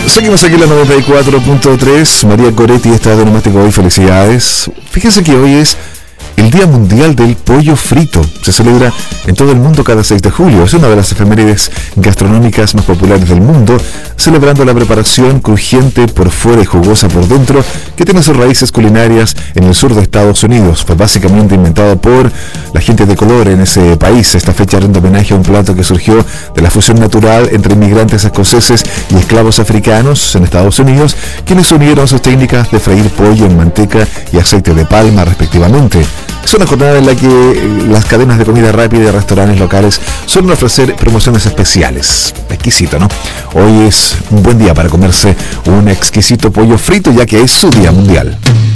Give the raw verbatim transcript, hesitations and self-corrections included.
Seguimos aquí en la noventa y cuatro punto tres. María Coretti está de onomástico hoy. Felicidades. Fíjense que hoy es el Día Mundial del Pollo Frito. Se celebra en todo el mundo cada seis de julio. Es una de las efemérides gastronómicas más populares del mundo, celebrando la preparación crujiente por fuera y jugosa por dentro, que tiene sus raíces culinarias en el sur de Estados Unidos. Fue básicamente inventado por la gente de color en ese país. Esta fecha rinde homenaje a un plato que surgió de la fusión natural entre inmigrantes escoceses y esclavos africanos en Estados Unidos, quienes unieron sus técnicas de freír pollo en manteca y aceite de palma respectivamente. Es una jornada en la que las cadenas de comida rápida y restaurantes locales suelen ofrecer promociones especiales. Exquisito, ¿no? Hoy es un buen día para comerse un exquisito pollo frito, ya que es su día mundial.